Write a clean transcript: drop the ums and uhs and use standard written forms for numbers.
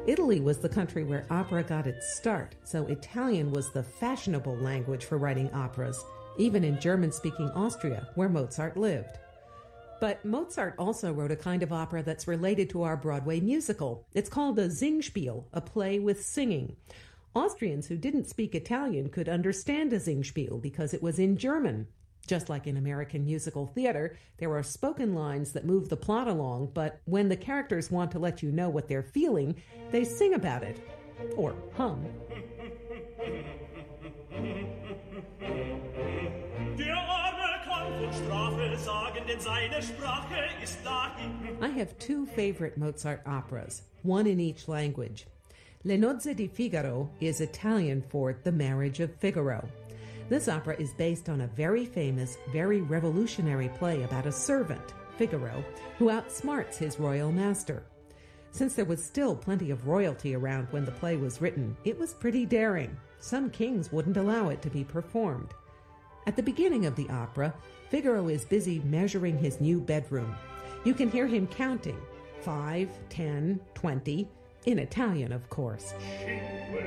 Italy was the country where opera got its start, so Italian was the fashionable language for writing operas, even in German-speaking Austria, where Mozart lived. But Mozart also wrote a kind of opera that's related to our Broadway musical. It's called a Singspiel, a play with singing. Austrians who didn't speak Italian could understand a Singspiel because it was in German. Just like in American musical theater, there are spoken lines that move the plot along, but when the characters want to let you know what they're feeling, they sing about it. Or hum. I have two favorite Mozart operas, one in each language. Le Nozze di Figaro is Italian for The Marriage of Figaro. This opera is based on a very famous, very revolutionary play about a servant, Figaro, who outsmarts his royal master. Since there was still plenty of royalty around when the play was written, it was pretty daring. Some kings wouldn't allow it to be performed. At the beginning of the opera, Figaro is busy measuring his new bedroom. You can hear him counting, 5, 10, 20, in Italian, of course.